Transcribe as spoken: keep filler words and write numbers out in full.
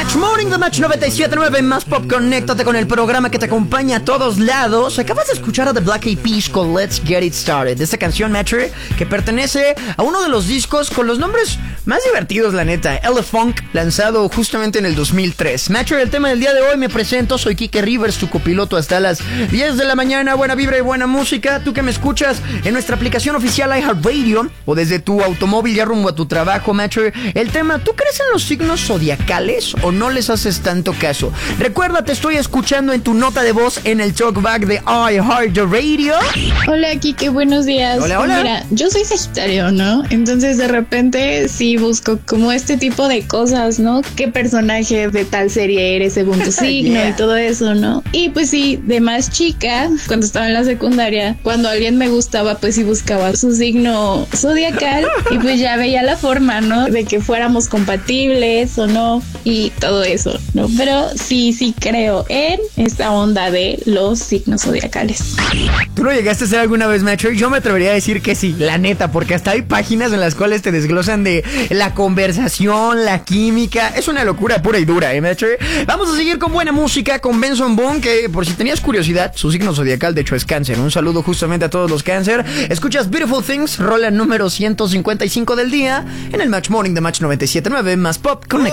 Match Morning de Match noventa y siete punto nueve Más Pop. Conéctate con el programa que te acompaña a todos lados. Acabas de escuchar a The Black Eyed Peas con Let's Get It Started. Esta canción, Matcher, que pertenece a uno de los discos con los nombres más divertidos, la neta, Elefunk, lanzado justamente en el dos mil tres. Matcher, el tema del día de hoy, me presento, soy Kike Rivers, tu copiloto hasta las diez de la mañana. Buena vibra y buena música. Tú que me escuchas en nuestra aplicación oficial iHeartRadio o desde tu automóvil ya rumbo a tu trabajo, Matcher, el tema, ¿tú crees en los signos zodiacales o no les haces tanto caso? Recuerda, te estoy escuchando en tu nota de voz en el talkback de iHeartRadio. Hola, Kike, buenos días. Hola, hola. Mira, yo soy Sagitario, ¿no? Entonces de repente sí busco como este tipo de cosas, ¿no? ¿Qué personaje de tal serie eres según tu signo? Yeah. Y todo eso, ¿no? Y pues sí, de más chica, cuando estaba en la secundaria, cuando alguien me gustaba, pues sí buscaba su signo zodiacal y pues ya veía la forma, ¿no? De que fuéramos compatibles o no y todo eso, ¿no? Pero sí, sí creo en esta onda de los signos zodiacales. ¿Tú lo llegaste a hacer alguna vez, Matcher? Yo me atrevería a decir que sí, la neta, porque hasta hay páginas en las cuales te desglosan de la conversación, la química. Es una locura pura y dura, ¿eh, Matcher? Vamos a seguir con buena música, con Benson Boone, que por si tenías curiosidad, su signo zodiacal de hecho es Cáncer. Un saludo justamente a todos los Cáncer. Escuchas Beautiful Things, rola número ciento cincuenta y cinco del día, en el Match Morning de Match noventa y siete punto nueve Más Pop. Conecta.